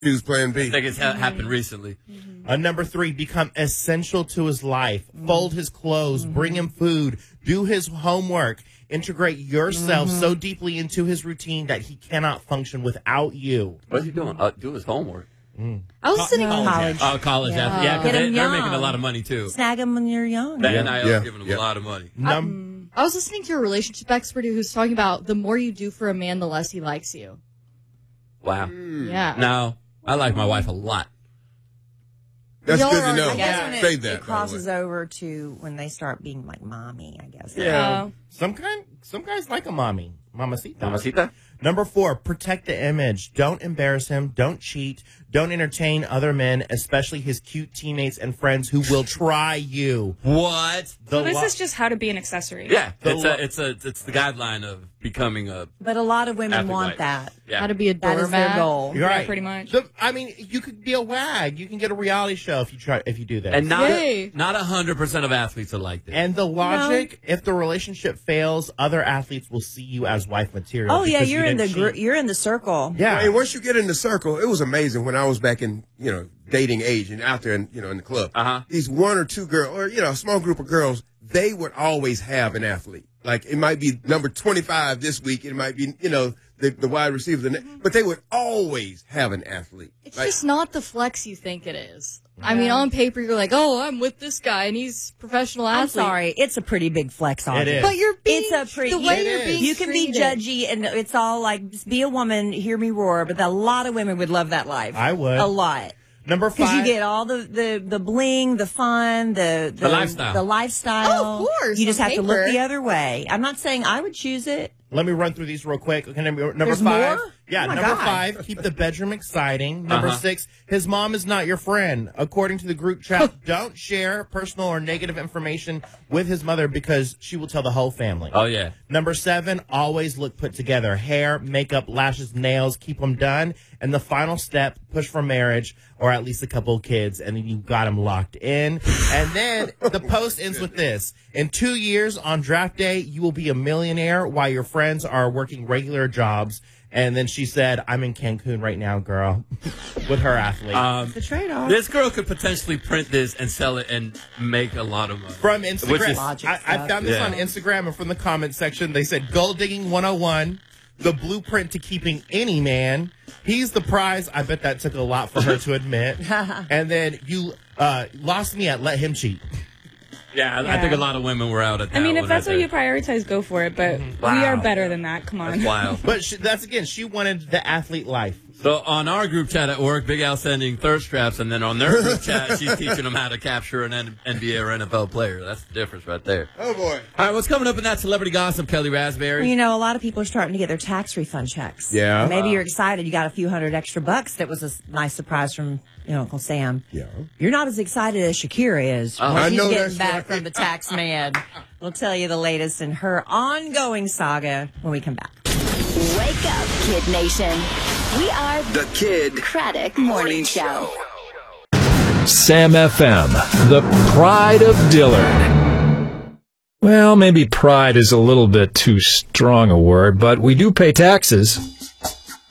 Choose plan B. I think it's happened recently. Number 3, become essential to his life. Fold his clothes, bring him food, do his homework, integrate yourself so deeply into his routine that he cannot function without you. What's he doing? Do his homework. I was sitting College. Oh, college. Yeah, because they're making a lot of money, too. Snag them when you're young. The NIL is giving them a lot of money. I was listening to a relationship expert who's talking about the more you do for a man, the less he likes you. Wow. Yeah. No, I like my wife a lot. That's Y'all good to are- know. I guess when Say it that. by the crosses way. over to when they start being like mommy, I guess. Some guys like a mommy. Mamacita. Mamacita? Number 4, protect the image. Don't embarrass him. Don't cheat. Don't entertain other men, especially his cute teammates and friends who will try you. What? So this is just how to be an accessory. Yeah, it's the guideline of becoming a. But a lot of women Athlete want wife. that. Yeah. How to be a That doormat. is their goal. You're Yeah, right. pretty much. I mean, you could be a wag. You can get a reality show if you do this. And not Yay. 100% of athletes are like this. And the logic, if the relationship fails, other athletes will see you as wife material. Oh yeah, because you're you in the didn't cheat. you're in the circle. Yeah. And once you get in the circle, it was amazing when I was back in, dating age and out there in the club. Uh-huh. These 1 or 2 girls, or, a small group of girls, they would always have an athlete. Like, it might be number 25 this week. It might be, the wide receiver. But they would always have an athlete. It's Like, just not the flex you think it is. I mean, on paper, you're like, oh, I'm with this guy, and he's a professional I'm athlete. sorry, it's a pretty big flex on It you. is. But you're being, It's a pretty. the way It you're is. being You can be treated. judgy, and it's all like, just be a woman, hear me roar. But a lot of women would love that life. I would. A lot. Number 5. Because you get all the bling, the fun, the lifestyle. the lifestyle. Oh, of course, You just on have to look paper. the other way. I'm not saying I would choose it. Let me run through these real quick. Okay, number There's 5. more? Yeah, Oh my number God. 5, keep the bedroom exciting. Number 6, his mom is not your friend. According to the group chat, don't share personal or negative information with his mother because she will tell the whole family. Oh, yeah. Number 7, always look put together. Hair, makeup, lashes, nails, keep them done. And the final step, push for marriage or at least a couple of kids, and then you got them locked in. And then the post ends with this. In 2 years, on draft day, you will be a millionaire while your friends are working regular jobs. And then she said, I'm in Cancun right now, girl, with her athlete. The trade-off. This girl could potentially print this and sell it and make a lot of money. From Instagram. Which is- I found this on Instagram, and from the comment section, they said, Gold Digging 101, the blueprint to keeping any man. He's the prize. I bet that took a lot for her to admit. And then you lost me at let him cheat. Yeah, I think a lot of women were out at that. I mean, if one that's right what you there. prioritize, go for it. But Wow. we are better than that. Come on. That's wild. But she wanted the athlete life. So on our group chat at work, Big Al sending thirst traps, and then on their group chat, she's teaching them how to capture an NBA or NFL player. That's the difference right there. oh, boy. All right, what's coming up in that celebrity gossip, Kelly Raspberry? Well, you know, a lot of people are starting to get their tax refund checks. Yeah. Maybe you're excited. You got a few $100 extra bucks. That was a nice surprise from, Uncle Sam. Yeah. You're not as excited as Shakira is when I she's know getting that's back right. from the tax man. We'll tell you the latest in her ongoing saga when we come back. Wake up, Kid Nation. We are The Kid Craddock Morning Show. Sam FM, the pride of Dillard. Well, maybe pride is a little bit too strong a word, but we do pay taxes.